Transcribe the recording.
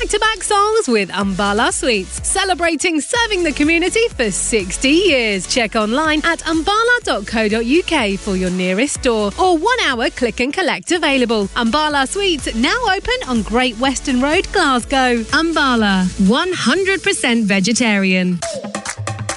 back-to-back songs with Umbala Sweets, celebrating serving the community for 60 years. Check online at umbala.co.uk for your nearest store or 1 hour click and collect available. Umbala Sweets now open on Great Western Road, Glasgow. Umbala, 100% vegetarian.